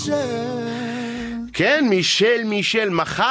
כן, מישל,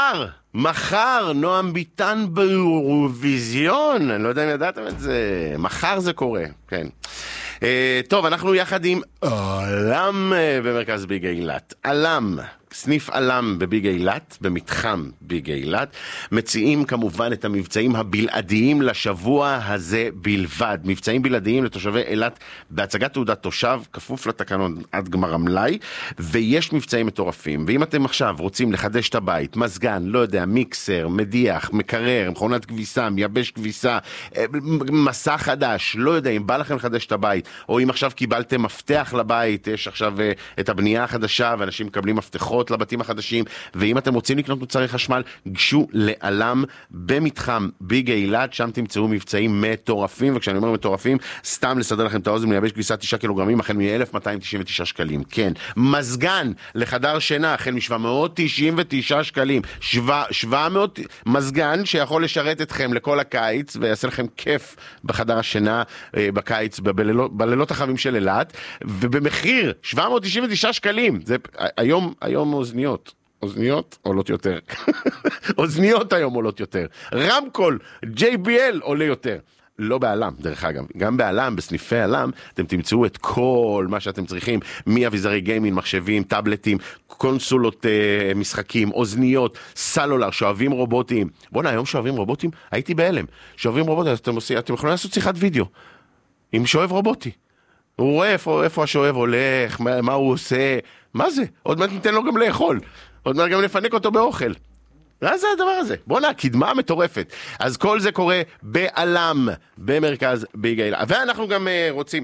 מחר, נועם ביטן באירוויזיון, אני לא יודע אם ידעתם את זה, מחר זה קורה, כן. טוב, אנחנו יחד עם עלם במרכז ביג אילת. עלם, סניף עלם בביג אילת, במתחם ביג אילת, מציעים כמובן את המבצעים הבלעדיים לשבוע הזה בלבד. מבצעים בלעדיים לתושבי אילת בהצגת תעודת תושב, כפוף לתקנון עד גמר המלאי, ויש מבצעים מטורפים. ואם אתם עכשיו רוצים לחדש את הבית, מזגן, לא יודע, מיקסר, מדיח, מקרר, מכונת כביסה, מייבש כביסה, מסע חדש, לא יודע, אם בא לכם לחדש את הבית, או אם עכשיו קיבלתם מפתח לבית, יש עכשיו את הבנייה החדשה, ואנשים מקבלים מפתחות לבתים החדשים, ואם אתם רוצים לקנות מוצרי חשמל, גשו לעלם במתחם ביג אילת, שם תמצאו מבצעים מטורפים, וכשאני אומר מטורפים, סתם לסדר לכם את האוזן, מייבש כביסה 9 קילוגרמים, החל מ-1,299 שקלים, כן. מזגן לחדר שינה, החל מ-799 שקלים, 700 מזגן שיכול לשרת אתכם לכל הקיץ, ויעשה לכם כיף בחדר השינה בקיץ, בלילות החמים של אילת, ובמחיר 799 שקלים, זה היום אוזניות עולות יותר. אוזניות היום עולות יותר. רמקול, JBL עולה יותר. לא בעלם, דרך אגב. גם בעלם, בסניפי עלם, אתם תמצאו את כל מה שאתם צריכים, מאביזרי גיימינג, מחשבים, טאבלטים, קונסולות משחקים, אוזניות, סלולר, שואבים רובוטיים. בוא'נה, היום שואבים רובוטיים? הייתי בהלם. שואבים רובוטיים, אתם יכולים לעשות שיחת וידאו. עם שואב רובוטי. הוא רואה איפה השואב הולך, מה הוא עושה, מה זה? עוד מעט ניתן לו גם לאכול, עוד מעט גם לפנק אותו באוכל. מה זה הדבר הזה? בוא'נה, קדמה מטורפת. אז כל זה קורה בעלם, במרכז ביג אילת. ואנחנו גם רוצים,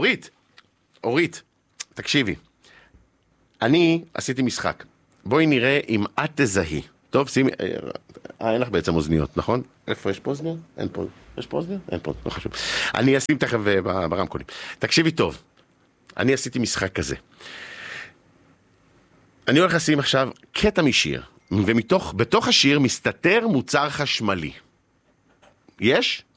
אורית, תקשיבי, אני עשיתי משחק, בואי נראה אם את תזהי. טוב, שימי, אין לך בעצם אוזניות, נכון? איפה יש פה אוזניות? אין פה. יש פה אוזניות? אין פה, לא חשוב. אני אשים תכף ברמקולים. תקשיבי טוב, אני עשיתי משחק כזה. אני הולך לשים עכשיו קטע משיר, ובתוך השיר מסתתר מוצר חשמלי. יש?